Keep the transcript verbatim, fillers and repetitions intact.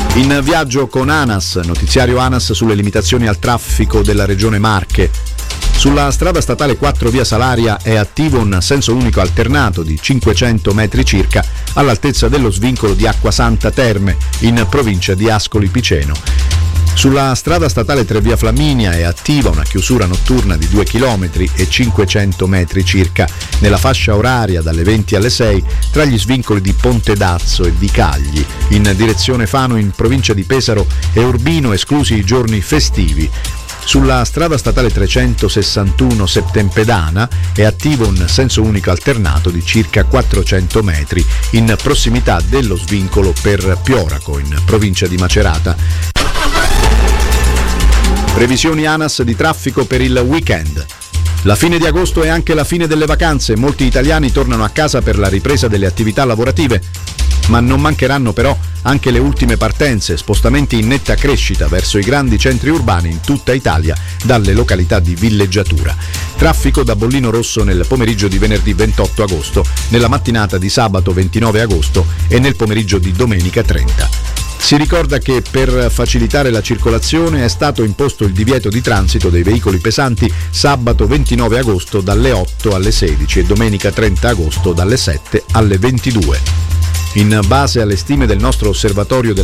In viaggio con ANAS, notiziario ANAS sulle limitazioni al traffico della regione Marche. Sulla strada statale quattro via Salaria è attivo un senso unico alternato di cinquecento metri circa all'altezza dello svincolo di Acquasanta Terme in provincia di Ascoli Piceno. Sulla strada statale tre via Flaminia è attiva una chiusura notturna di due chilometri e cinquecento metri circa nella fascia oraria dalle venti alle sei tra gli svincoli di Ponte d'Azzo e di Cagli in direzione Fano in provincia di Pesaro e Urbino, esclusi i giorni festivi. Sulla strada statale trecentosessantuno Septempedana è attivo un senso unico alternato di circa quattrocento metri in prossimità dello svincolo per Pioraco in provincia di Macerata. Previsioni ANAS di traffico per il weekend. La fine di agosto è anche la fine delle vacanze, molti italiani tornano a casa per la ripresa delle attività lavorative, ma non mancheranno però anche le ultime partenze, spostamenti in netta crescita verso i grandi centri urbani in tutta Italia dalle località di villeggiatura. Traffico da bollino rosso nel pomeriggio di venerdì ventotto agosto, nella mattinata di sabato ventinove agosto e nel pomeriggio di domenica trenta. Si ricorda che per facilitare la circolazione è stato imposto il divieto di transito dei veicoli pesanti sabato ventinove agosto dalle otto alle sedici e domenica trenta agosto dalle sette alle ventidue. In base alle stime del nostro osservatorio